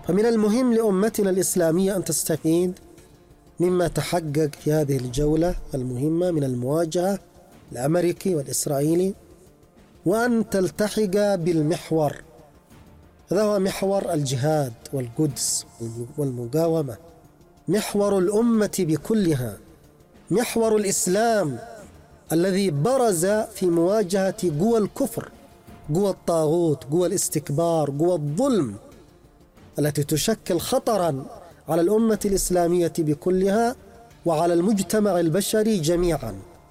فمن المهم لأمتنا الإسلامية أن تستفيد مما تحقق في هذه الجولة المهمة من المواجهة الأمريكي والإسرائيلي، وأن تلتحق بالمحور، هذا هو محور الجهاد والقدس والمقاومة، محور الأمة بكلها، محور الإسلام الذي برز في مواجهة قوى الكفر، قوى الطاغوت، قوى الاستكبار، قوى الظلم التي تشكل خطرا على الأمة الإسلامية بكلها وعلى المجتمع البشري جميعا.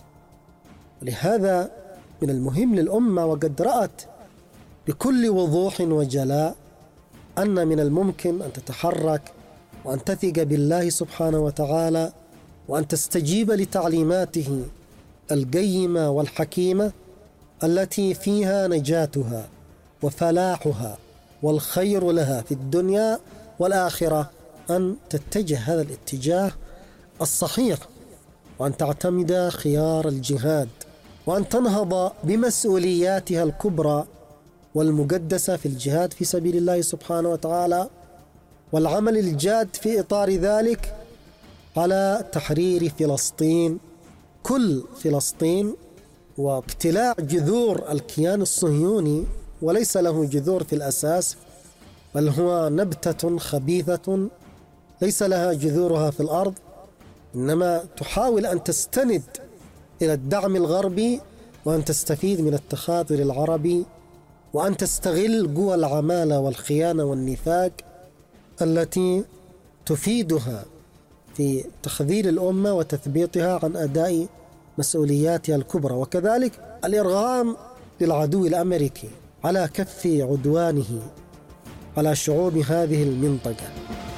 لهذا من المهم للأمة، وقد رأت بكل وضوح وجلاء أن من الممكن أن تتحرك وأن تثق بالله سبحانه وتعالى، وأن تستجيب لتعليماته القيمة والحكيمة التي فيها نجاتها وفلاحها والخير لها في الدنيا والآخرة، أن تتجه هذا الاتجاه الصحيح، وأن تعتمد خيار الجهاد، وأن تنهض بمسؤولياتها الكبرى والمقدسة في الجهاد في سبيل الله سبحانه وتعالى، والعمل الجاد في إطار ذلك على تحرير فلسطين، كل فلسطين، وابتلاع جذور الكيان الصهيوني، وليس له جذور في الأساس، بل هو نبتة خبيثة ليس لها جذورها في الأرض، إنما تحاول أن تستند إلى الدعم الغربي، وأن تستفيد من التخاذل العربي، وأن تستغل قوى العمالة والخيانة والنفاق التي تفيدها في تخذيل الأمة وتثبيطها عن أداء مسؤولياتها الكبرى، وكذلك الإرغام للعدو الأمريكي على كف عدوانه على شعوب هذه المنطقة.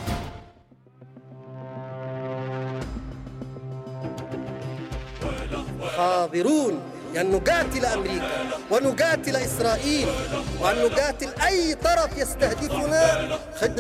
حاضرون أن نقاتل أمريكا ونقاتل إسرائيل وأن نقاتل أي طرف يستهدفنا